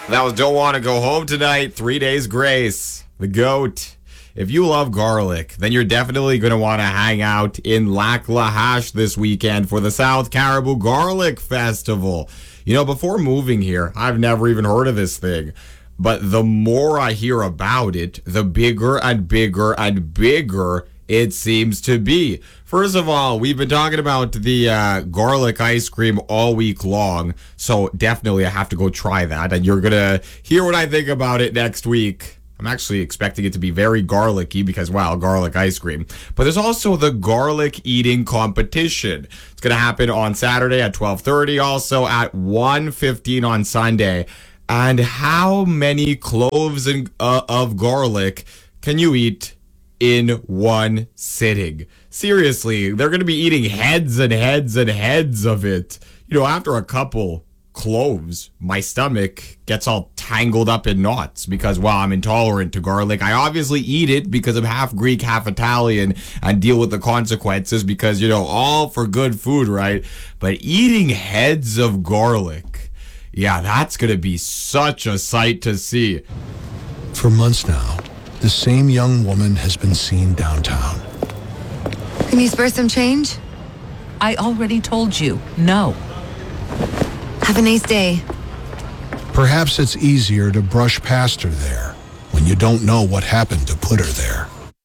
That was Don't Want to Go Home Tonight, 3 Days Grace, the GOAT. If you love garlic, then you're definitely going to want to hang out in Lac La Hache this weekend for the South Caribou Garlic Festival. You know, before moving here, I've never even heard of this thing. But the more I hear about it, the bigger and bigger and bigger it seems to be. First of all, we've been talking about the garlic ice cream all week long, so definitely I have to go try that, and you're going to hear what I think about it next week. I'm actually expecting it to be very garlicky because, wow, garlic ice cream. But there's also the garlic eating competition. It's going to happen on Saturday at 12:30, also at 1:15 on Sunday. And how many cloves of garlic can you eat in one sitting? Seriously, they're going to be eating heads and heads and heads of it. You know, after a couple cloves, my stomach gets all tangled up in knots because, well, I'm intolerant to garlic. I obviously eat it because I'm half Greek, half Italian, and deal with the consequences because, you know, all for good food, right? But eating heads of garlic, yeah, that's going to be such a sight to see. For months now, the same young woman has been seen downtown. Can you spare some change? I already told you, no. Have a nice day. Perhaps it's easier to brush past her there when you don't know what happened to put her there.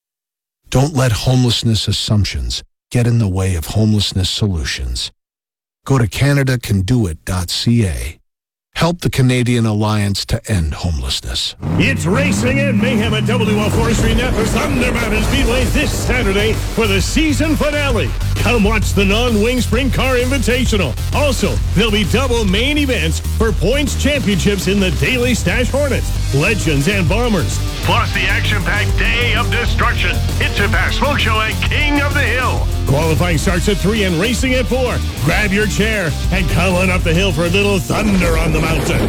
Don't let homelessness assumptions get in the way of homelessness solutions. Go to CanadaCanDoIt.ca. Help the Canadian Alliance to End Homelessness. It's racing and mayhem at WL Forestry Napa's Thunder Mountain Speedway this Saturday for the season finale. Come watch the non-wing sprint car invitational. Also, there'll be double main events for points championships in the Daily Stash Hornets, Legends, and Bombers. Plus the action-packed Day of Destruction, Hit to Pass Smoke Show and King of the Hill. Qualifying starts at 3 and racing at 4. Grab your chair and come on up the hill for a little thunder on the mountain.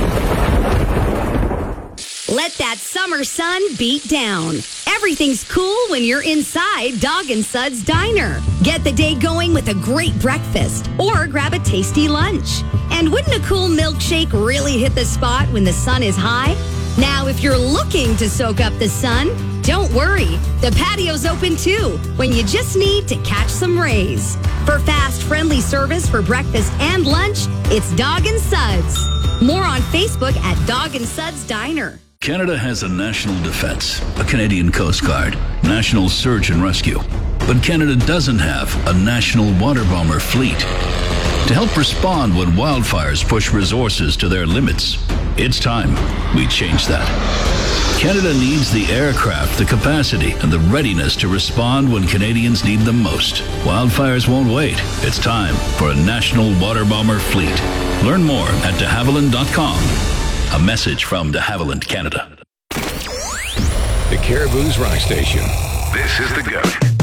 Let that summer sun beat down. Everything's cool when you're inside Dog and Suds Diner. Get the day going with a great breakfast or grab a tasty lunch. And wouldn't a cool milkshake really hit the spot when the sun is high? Now, if you're looking to soak up the sun, don't worry. The patio's open too when you just need to catch some rays. For fast, friendly service for breakfast and lunch, it's Dog and Suds. More on Facebook at Dog and Suds Diner. Canada has a national defense, a Canadian Coast Guard, national search and rescue. But Canada doesn't have a national water bomber fleet. To help respond when wildfires push resources to their limits, it's time we change that. Canada needs the aircraft, the capacity, and the readiness to respond when Canadians need them most. Wildfires won't wait. It's time for a national water bomber fleet. Learn more at de Havilland.com. A message from de Havilland, Canada. The Caribou's Rock Station. This is the GOAT.